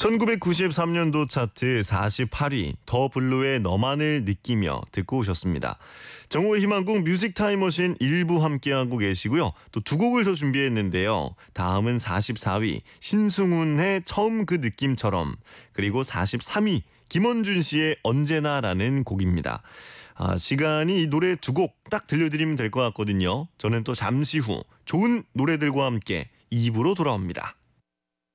1993년도 차트 48위 더 블루의 너만을 느끼며 듣고 오셨습니다. 정호의 희망곡 뮤직 타임머신 일부 함께하고 계시고요. 또 두 곡을 더 준비했는데요. 다음은 44위 신승훈의 처음 그 느낌처럼, 그리고 43위 김원준 씨의 언제나라는 곡입니다. 시간이 이 노래 두 곡 딱 들려드리면 될 것 같거든요. 저는 또 잠시 후 좋은 노래들과 함께 2부로 돌아옵니다.